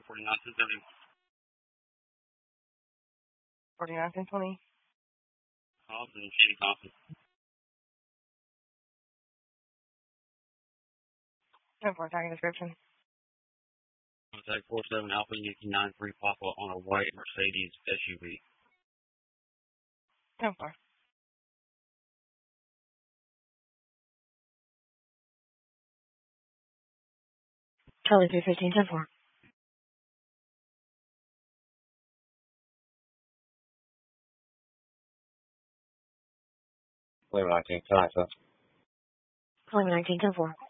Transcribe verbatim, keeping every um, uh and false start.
forty-nine ten seventy. forty-nine ten twenty. Thompson, Shady Thompson. ten four, tagging description. Contact four seven Alpha Yankee nine three Papa on a white Mercedes S U V. ten four. Charlie three fifteen, ten four. Claim nineteen, ten nine, sir. Claim nineteen, ten four.